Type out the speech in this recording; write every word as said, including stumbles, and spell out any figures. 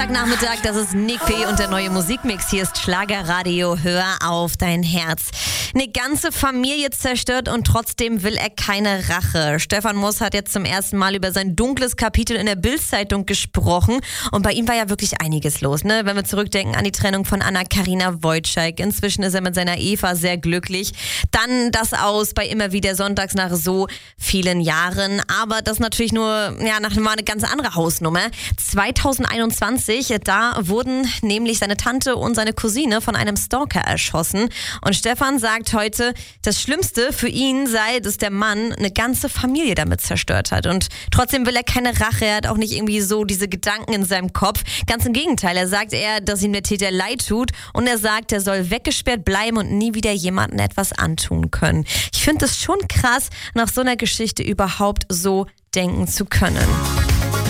Nachmittag, das ist Nick P. und der neue Musikmix. Hier ist Schlagerradio, hör auf dein Herz. Eine ganze Familie zerstört und trotzdem will er keine Rache. Stefan Moss hat jetzt zum ersten Mal über sein dunkles Kapitel in der Bild-Zeitung gesprochen und bei ihm war ja wirklich einiges los, ne? Wenn wir zurückdenken an die Trennung von Anna-Karina Wojcik. Inzwischen ist er mit seiner Eva sehr glücklich. Dann das Aus bei immer wieder sonntags nach so vielen Jahren. Aber das natürlich nur, ja, nach mal eine ganz andere Hausnummer. zweitausendeinundzwanzig, da wurden nämlich seine Tante und seine Cousine von einem Stalker erschossen. Und Stefan sagt heute, das Schlimmste für ihn sei, dass der Mann eine ganze Familie damit zerstört hat. Und trotzdem will er keine Rache, er hat auch nicht irgendwie so diese Gedanken in seinem Kopf. Ganz im Gegenteil, er sagt eher, dass ihm der Täter leid tut und er sagt, er soll weggesperrt bleiben und nie wieder jemandem etwas antun können. Ich finde es schon krass, nach so einer Geschichte überhaupt so denken zu können.